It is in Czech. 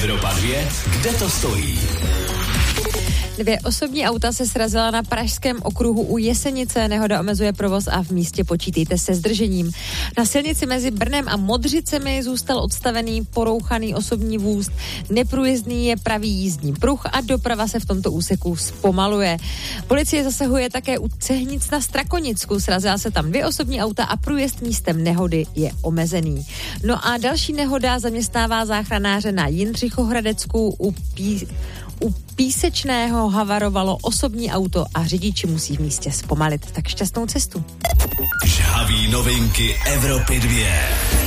Evropa 2, kde to stojí? 2 osobní auta se srazila na pražském okruhu u Jesenice. Nehoda omezuje provoz a v místě počítejte se zdržením. Na silnici mezi Brnem a Modřicemi zůstal odstavený porouchaný osobní vůz. Neprůjezdný je pravý jízdní pruh a doprava se v tomto úseku zpomaluje. Policie zasahuje také u Cehnic na Strakonicku. Srazila se tam 2 osobní auta a průjezd místem nehody je omezený. No a další nehoda zaměstnává záchranáře na Jindřichohradecku. U Písečného havarovalo osobní auto a řidiči musí v místě zpomalit. Tak šťastnou cestu. Žhaví novinky Evropy 2.